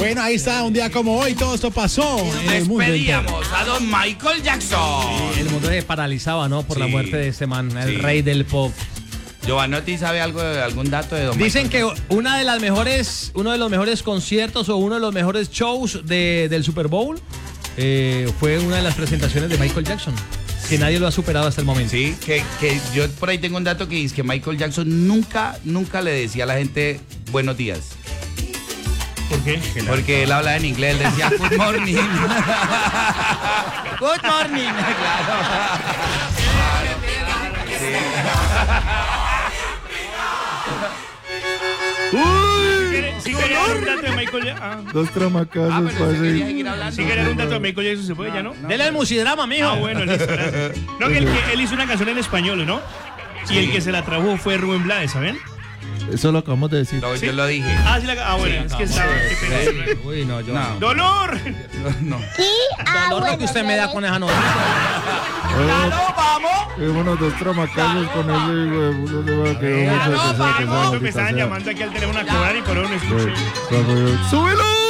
Bueno, ahí está, un día como hoy, todo esto pasó en el mundo entero. Despedíamos a don Michael Jackson. El mundo se paralizaba, ¿no? Por la Sí. muerte de este man, el Sí. rey del pop. Giovanotti, ¿sabe algún dato de don Dicen Michael que uno de los mejores conciertos o uno de los mejores shows del Super Bowl fue una de las presentaciones de Michael Jackson, que nadie lo ha superado hasta el momento. Sí, que yo por ahí tengo un dato que dice que Michael Jackson nunca le decía a la gente buenos días. ¿Por qué? Porque él hablaba en inglés, él decía good morning. Good morning. Si quería dar un dato de Michael Jackson. Dos tramacazos, Pero si quería pase. seguir hablando. Si quería dar un dato de Michael Jackson, ¿se puede ya, no? Dele el musidrama, mijo. Ah, bueno, listo, gracias. No, que él hizo una canción en español, ¿no? Y el que se la trajo fue Rubén Blades, ¿saben? Eso lo acabamos de decir. No, yo lo dije. Bueno, es que estaba. Qué pena. Uy, no, yo No. ¡Dolor! No. Dolor lo que usted me da con esa noticia. Vámonos, dos tramacazos con ese, güey. No se va a quedar mucho de Me estaban llamando aquí al teléfono a cobrar y por ahí no escuché. ¡Súbelo!